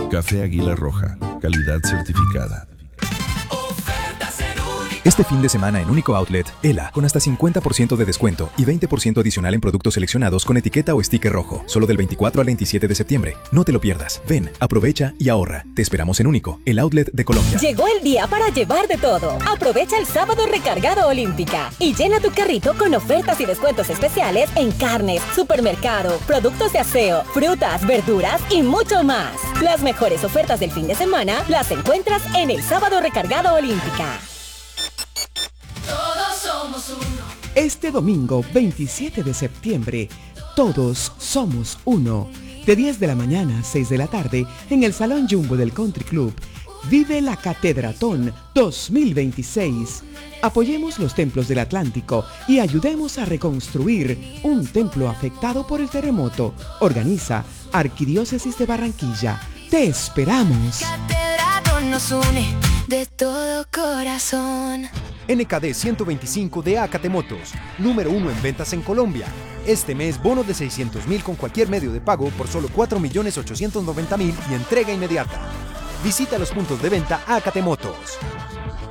Café Águila Roja, calidad certificada. Este fin de semana en Único Outlet, Ela, con hasta 50% de descuento y 20% adicional en productos seleccionados con etiqueta o sticker rojo, solo del 24 al 27 de septiembre. No te lo pierdas. Ven, aprovecha y ahorra. Te esperamos en Único, el outlet de Colombia. Llegó el día para llevar de todo. Aprovecha el sábado recargado Olímpica y llena tu carrito con ofertas y descuentos especiales en carnes, supermercado, productos de aseo, frutas, verduras y mucho más. Las mejores ofertas del fin de semana las encuentras en el sábado recargado Olímpica. Este domingo 27 de septiembre, todos somos uno. De 10 de la mañana a 6 de la tarde, en el Salón Jumbo del Country Club, vive la Catedratón 2026. Apoyemos los templos del Atlántico y ayudemos a reconstruir un templo afectado por el terremoto. Organiza Arquidiócesis de Barranquilla. Te esperamos. Catedratón nos une de todo corazón. NKD 125 de Acate Motos, número 1 en ventas en Colombia. Este mes, bono de 600.000 con cualquier medio de pago por solo 4.890.000 y entrega inmediata. Visita los puntos de venta Acate Motos.